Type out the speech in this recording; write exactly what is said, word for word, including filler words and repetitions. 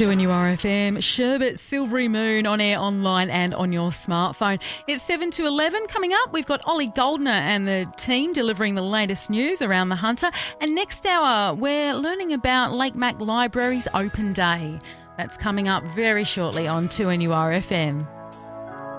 two N U R F M, Sherbet, Silvery Moon, on air, online and on your smartphone. It's seven to eleven. Coming up, we've got Ollie Goldner and the team delivering the latest news around the Hunter. And next hour, we're learning about Lake Mac Library's Open Day. That's coming up very shortly on two N U R F M.